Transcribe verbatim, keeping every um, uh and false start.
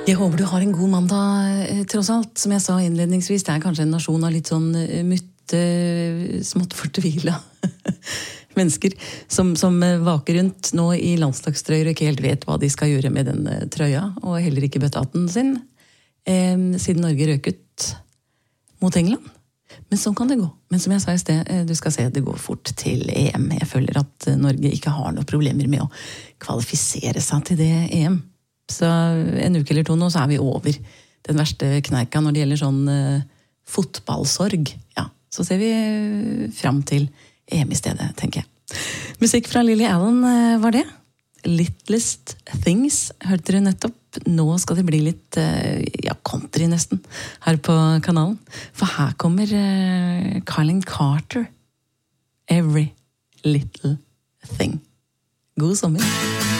Jeg håper du har en god mandag, tross alt. Som jeg sa innledningsvis, det er kanskje en nasjon av litt sånn mytte, smått fortvila mennesker som, som vaker rundt nå i landslagstrøyer og ikke helt vet hva de skal gjøre med den trøya, og heller ikke bøttehatten sin, eh, siden Norge røket mot England. Men sånn kan det gå. Men som jeg sa i sted, du skal se, det går fort til E M. Jeg føler at Norge ikke har noen problemer med å kvalifisere seg til det E M. Så en uke eller to nå, så er vi over den verste kneika når det gjelder sånn uh, fotballsorg. Ja, så ser vi fram til E M i stedet, tenker jeg. Musikk fra Lily Allen uh, var det. Littlest Things hørte du nettopp. Nå skal det bli litt uh, ja, country nesten her på kanalen. For her kommer uh, Colin Carter. Every Little Thing. God sommer.